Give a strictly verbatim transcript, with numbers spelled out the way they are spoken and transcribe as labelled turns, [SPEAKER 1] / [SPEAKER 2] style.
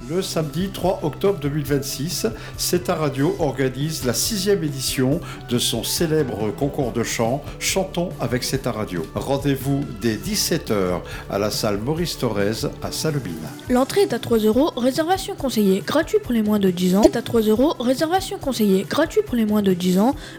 [SPEAKER 1] Le samedi trois octobre deux mille vingt-six, C'est ta radio organise la sixième édition de son célèbre concours de chant Chantons avec C'est ta radio. Rendez-vous dès dix-sept heures à la salle Maurice Thorez à Salobine.
[SPEAKER 2] L'entrée est à trois euros, réservation conseillée, gratuit pour les moins de dix ans. C'est à trois euros, réservation conseillée, gratuit pour les moins de dix ans.